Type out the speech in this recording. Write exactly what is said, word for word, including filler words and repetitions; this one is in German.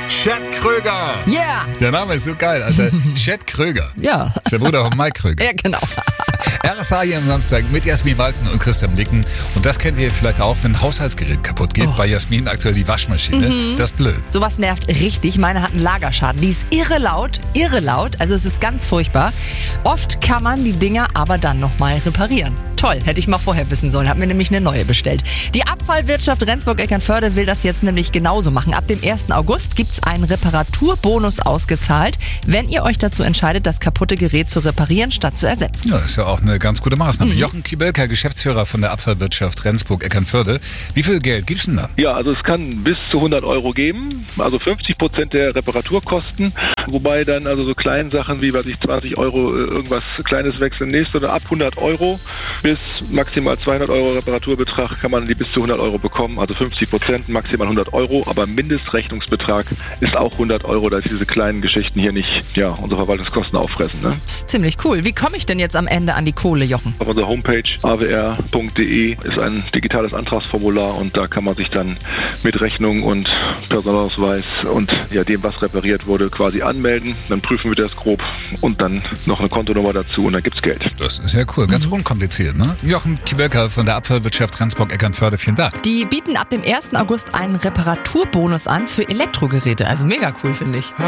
Chad Kröger. Yeah. Der Name ist so geil, Alter. Chad Kröger. Ja. Ist der Bruder von Mike Kröger. Ja, genau. R S A hier am Samstag mit Jasmin Walken und Christian Blicken. Und das kennt ihr vielleicht auch, wenn ein Haushaltsgerät kaputt geht. Oh. Bei Jasmin aktuell die Waschmaschine. Mhm. Das ist blöd. Sowas nervt richtig. Meine hat einen Lagerschaden. Die ist irre laut, irre laut. Also es ist ganz furchtbar. Oft kann man die Dinger aber dann nochmal reparieren. Toll, hätte ich mal vorher wissen sollen. Hab mir nämlich eine neue bestellt. Die Abfallwirtschaft Rendsburg-Eckernförde will das jetzt nämlich genauso machen. Ab dem ersten August gibt's einen Reparaturbonus ausgezahlt, wenn ihr euch dazu entscheidet, das kaputte Gerät zu reparieren, statt zu ersetzen. Ja, ist ja auch eine ganz gute Maßnahme. Mhm. Jochen Kibelka, Geschäftsführer von der Abfallwirtschaft Rendsburg-Eckernförde. Wie viel Geld gibt's denn da? Ja, also es kann bis zu hundert Euro geben, also fünfzig Prozent der Reparaturkosten, wobei dann also so kleine Sachen wie, weiß ich, zwanzig Euro irgendwas Kleines wechseln nächste oder ab hundert Euro bis maximal zweihundert Euro Reparaturbetrag kann man die bis zu hundert Euro bekommen, also fünfzig Prozent, maximal hundert Euro, aber Mindestrechnungsbetrag ist auch hundert Euro, da diese kleinen Geschichten hier nicht, ja, unsere Verwaltungskosten auffressen. Ne? Das ist ziemlich cool. Wie komme ich denn jetzt am Ende an die Kohle, Jochen? Auf unserer Homepage a w r punkt d e ist ein digitales Antragsformular und da kann man sich dann mit Rechnung und Personalausweis und ja, dem, was repariert wurde, quasi anmelden. Dann prüfen wir das grob und dann noch eine Kontonummer dazu und dann gibt's Geld. Das ist ja cool, ganz unkompliziert, ne? Jochen Kibelka von der Abfallwirtschaft Rendsburg-Eckernförde, vielen Dank. Die bieten ab dem ersten August einen Reparaturbonus an für Elektrogeräte. Also mega cool, finde ich.